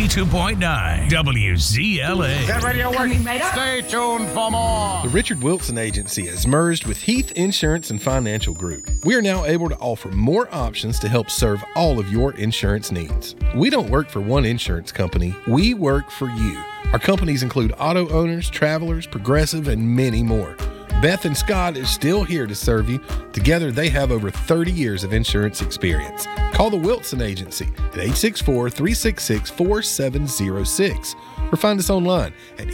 92.9 WZLA. Is that radio working? Stay tuned for more. The Richard Wilson Agency has merged with Heath Insurance and Financial Group. We are now able to offer more options to help serve all of your insurance needs. We don't work for one insurance company. We work for you. Our companies include auto owners, travelers, Progressive, and many more. Beth and Scott is still here to serve you. Together, they have over 30 years of insurance experience. Call the Wilson Agency at 864-366-4706 or find us online at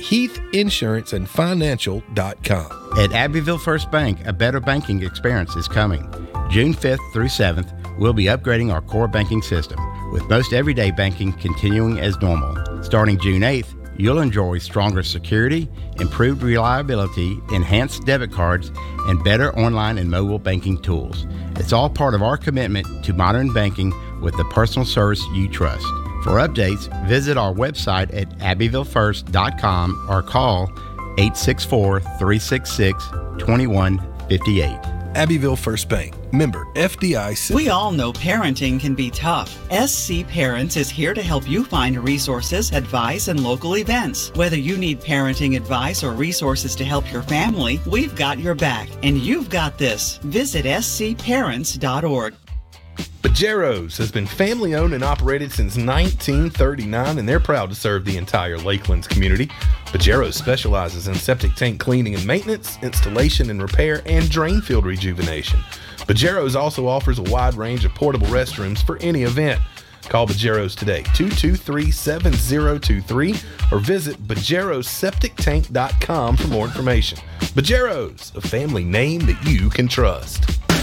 heathinsuranceandfinancial.com. At Abbeville First Bank, a better banking experience is coming. June 5th through 7th, we'll be upgrading our core banking system, with most everyday banking continuing as normal. Starting June 8th, you'll enjoy stronger security, improved reliability, enhanced debit cards, and better online and mobile banking tools. It's all part of our commitment to modern banking with the personal service you trust. For updates, visit our website at abbevillefirst.com or call 864-366-2158. Abbeville First Bank, member FDIC. We all know parenting can be tough. SC Parents is here to help you find resources, advice, and local events. Whether you need parenting advice or resources to help your family, we've got your back, and you've got this. Visit scparents.org. Bajeros has been family owned and operated since 1939, and they're proud to serve the entire Lakelands community. Bajeros specializes in septic tank cleaning and maintenance, installation and repair, and drain field rejuvenation. Bajeros also offers a wide range of portable restrooms for any event. Call Bajeros today, 223-7023, or visit bajeroseptictank.com for more information. Bajeros, a family name that you can trust.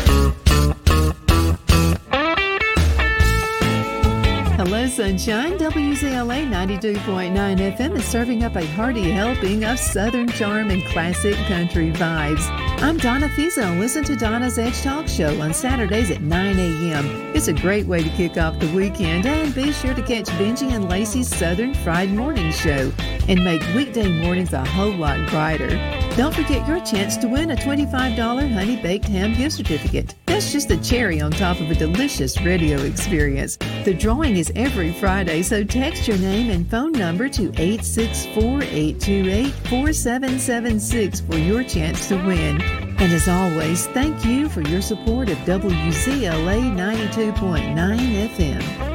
Hello, Sunshine. WZLA 92.9 FM is serving up a hearty helping of Southern charm and classic country vibes. I'm Donna Fizo. Listen to Donna's Edge Talk Show on Saturdays at 9 a.m. It's a great way to kick off the weekend, and be sure to catch Benji and Lacey's Southern Fried Morning Show and make weekday mornings a whole lot brighter. Don't forget your chance to win a $25 Honey Baked Ham gift certificate. That's just the cherry on top of a delicious radio experience. The drawing is every Friday, so text your name and phone number to 864-828-4776 for your chance to win. And as always, thank you for your support of WZLA 92.9 FM.